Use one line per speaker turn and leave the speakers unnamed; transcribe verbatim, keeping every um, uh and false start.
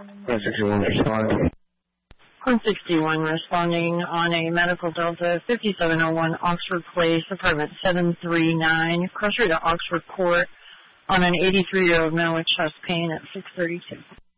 one sixty-one responding.
one sixty-one responding on a medical Delta fifty-seven oh one Oxford Place, apartment seven three nine, cross street to Oxford Court on an eighty-three-year-old male with chest pain at six thirty-two.